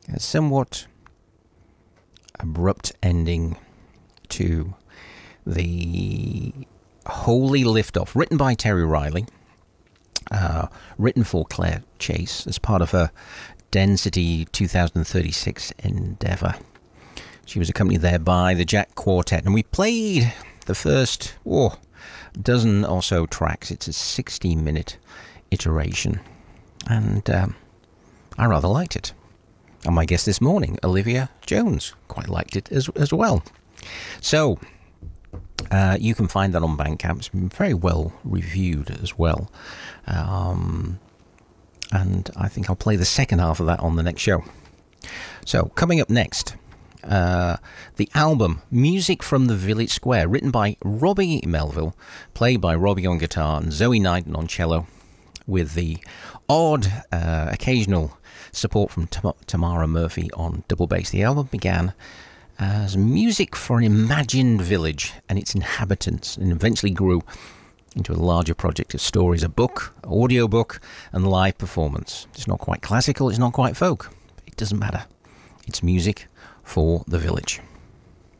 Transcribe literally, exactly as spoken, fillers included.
A somewhat abrupt ending to the Holy Liftoff, written by Terry Riley, uh, written for Claire Chase as part of her Density two thousand thirty-six endeavor. She was accompanied there by the Jack Quartet, and we played the first oh, dozen or so tracks. It's a sixty minute iteration, and um, I rather liked it. And my guest this morning, Olivia Jones, quite liked it as, as well. So, uh, you can find that on Bandcamp. It's been very well reviewed as well. Um, and I think I'll play the second half of that on the next show. So, coming up next, uh, the album Music from the Village Square, written by Robbie Melville, played by Robbie on guitar and Zoe Knighton on cello, with the odd, uh, occasional support from Tam- Tamara Murphy on double bass. The album began as music for an imagined village and its inhabitants, and eventually grew into a larger project of stories, a book, audio book, and live performance. It's not quite classical, it's not quite folk. It doesn't matter. It's music for the village.